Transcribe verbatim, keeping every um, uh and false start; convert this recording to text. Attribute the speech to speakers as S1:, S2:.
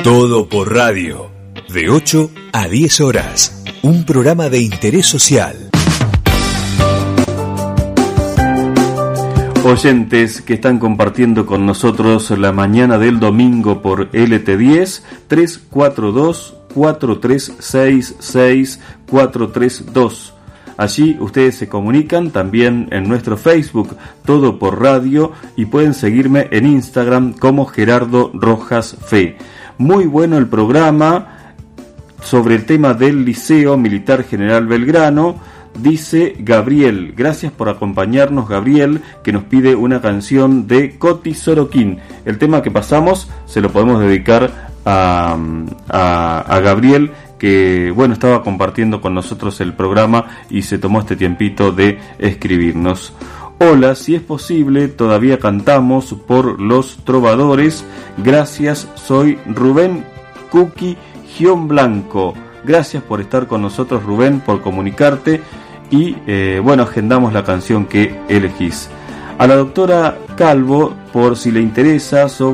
S1: Todo por radio, de ocho a diez horas, un programa de interés social.
S2: Oyentes que están compartiendo con nosotros la mañana del domingo por L T diez, tres cuatro dos, cuatro tres seis seis, cuatro tres dos. Allí ustedes se comunican también en nuestro Facebook, Todo por Radio, y pueden seguirme en Instagram como Gerardo Rojas Fe. Muy bueno el programa sobre el tema del Liceo Militar General Belgrano. Dice Gabriel, gracias por acompañarnos, Gabriel, que nos pide una canción de Coti Sorokin. El tema que pasamos se lo podemos dedicar a, a, a Gabriel, que bueno, estaba compartiendo con nosotros el programa y se tomó este tiempito de escribirnos. Hola, si es posible, todavía cantamos por los trovadores. Gracias, soy Rubén Cuqui Gion Blanco. Gracias por estar con nosotros, Rubén, por comunicarte y eh, bueno, agendamos la canción que elegís. A la doctora Calvo, por si le interesa, sobre